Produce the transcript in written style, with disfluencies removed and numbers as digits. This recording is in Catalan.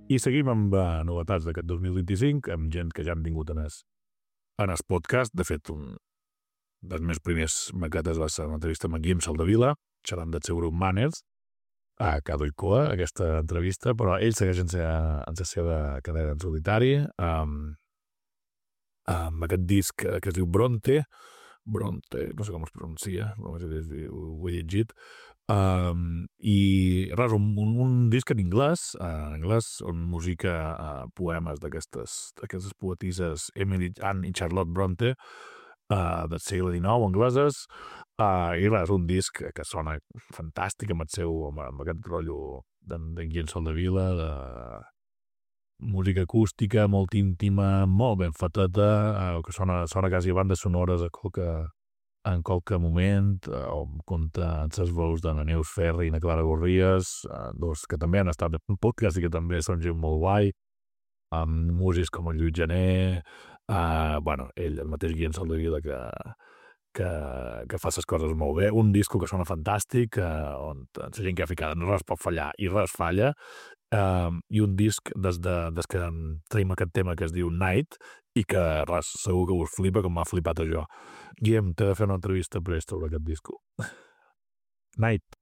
I seguim amb novetats d'aquest 2025, amb gent que ja hem tingut en el podcast. De fet, un dels meus primers maquetes va ser una entrevista amb en Guillem Soldevila, xerrant del seu grup Manners, a Cado i Coa, aquesta entrevista, però ell segueix en la seva carrera en solitari, amb aquest disc que es diu Bronte, no sé com es pronuncia, ho he llegit, i res, un disc en anglès, on musica poemes d'aquestes poetisses Emily Anne i Charlotte Bronte, del segle XIX, angleses, i res, un disc que sona fantàstic amb aquest rotllo d'en Guillem Soldevila, de música acústica, molt íntima, molt ben fateta, que sona quasi a bandes sonores en qualque moment, on compta les veus de la Neus Ferri i na Clara Gorries, dos que també han estat en podcast i que també són gent molt guai, amb músics com el Lluís Gené, ell, el mateix Guillem Soldevila, que fa les coses molt bé, un disco que sona fantàstic, on la gent que ha ficat res pot fallar i res falla, i un disc des que traiem aquest tema que es diu Night i que res, segur que us flipa com m'ha flipat a jo. Guillem, t'he de fer una entrevista prest sobre aquest disco. Night.